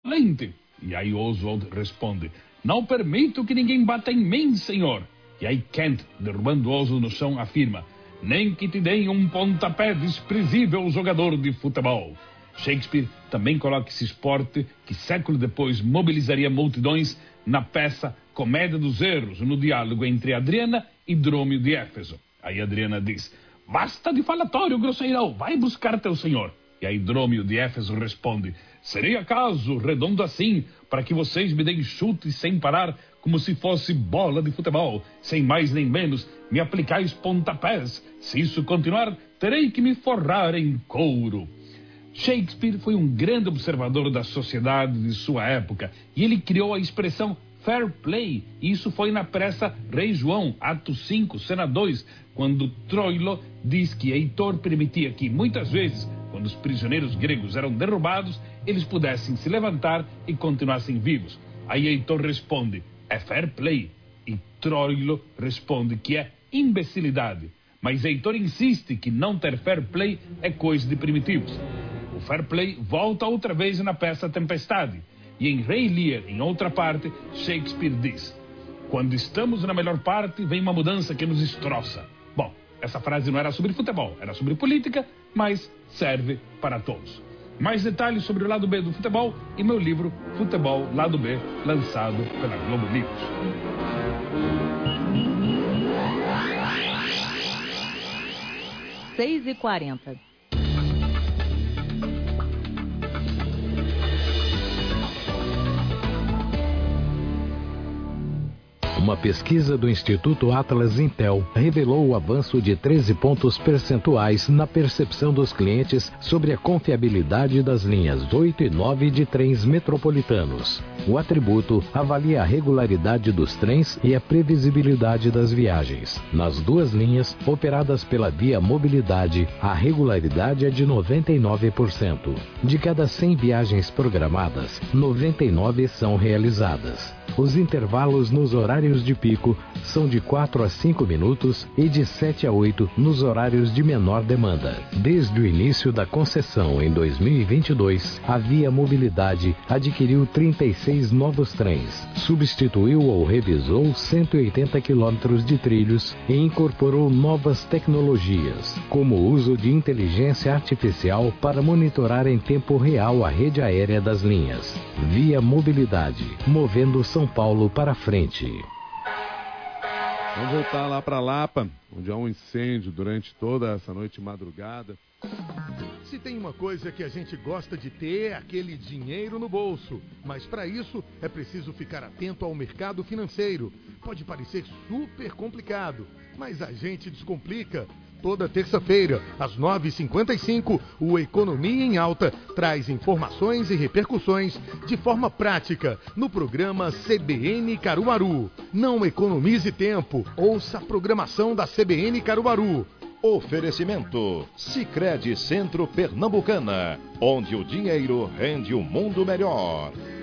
valente. E aí Oswald responde: não permito que ninguém bata em mim, senhor. E aí Kent, derrubando Oswald no chão, afirma: nem que te deem um pontapé, desprezível jogador de futebol. Shakespeare também coloca esse esporte, que século depois mobilizaria multidões, na peça Comédia dos Erros, no diálogo entre Adriana e Drômio de Éfeso. Aí Adriana diz: basta de falatório, grosseirão, vai buscar teu senhor. E aí Drômio de Éfeso responde: serei acaso redondo assim, para que vocês me deem chutes sem parar, como se fosse bola de futebol, sem mais nem menos, me aplicais pontapés. Se isso continuar, terei que me forrar em couro. Shakespeare foi um grande observador da sociedade de sua época, e ele criou a expressão fair play, e isso foi na peça Rei João, ato 5, cena 2, quando Troilo diz que Heitor permitia que, muitas vezes, quando os prisioneiros gregos eram derrubados, eles pudessem se levantar e continuassem vivos. Aí Heitor responde: é fair play. E Troilo responde que é imbecilidade. Mas Heitor insiste que não ter fair play é coisa de primitivos. O fair play volta outra vez na peça Tempestade. E em Rei Lear, em outra parte, Shakespeare diz: quando estamos na melhor parte, vem uma mudança que nos destroça. Bom, essa frase não era sobre futebol, era sobre política, mas serve para todos. Mais detalhes sobre o lado B do futebol e meu livro Futebol Lado B, lançado pela Globo News. 6h40. Uma pesquisa do Instituto Atlas Intel revelou o avanço de 13 pontos percentuais na percepção dos clientes sobre a confiabilidade das linhas 8 e 9 de trens metropolitanos. O atributo avalia a regularidade dos trens e a previsibilidade das viagens. Nas duas linhas, operadas pela Via Mobilidade, a regularidade é de 99%. De cada 100 viagens programadas, 99 são realizadas. Os intervalos nos horários de pico são de 4 a 5 minutos e de 7 a 8 nos horários de menor demanda. Desde o início da concessão em 2022, a Via Mobilidade adquiriu 36 novos trens, substituiu ou revisou 180 quilômetros de trilhos e incorporou novas tecnologias, como o uso de inteligência artificial para monitorar em tempo real a rede aérea das linhas. Via Mobilidade, movendo São Paulo para frente. Vamos voltar lá para Lapa, onde há um incêndio durante toda essa noite madrugada. Se tem uma coisa que a gente gosta de ter, é aquele dinheiro no bolso. Mas para isso é preciso ficar atento ao mercado financeiro. Pode parecer super complicado, mas a gente descomplica. Toda terça-feira, às 9h55, o Economia em Alta traz informações e repercussões de forma prática no programa CBN Caruaru. Não economize tempo, ouça a programação da CBN Caruaru. Oferecimento Sicredi Centro Pernambucana, onde o dinheiro rende um mundo melhor.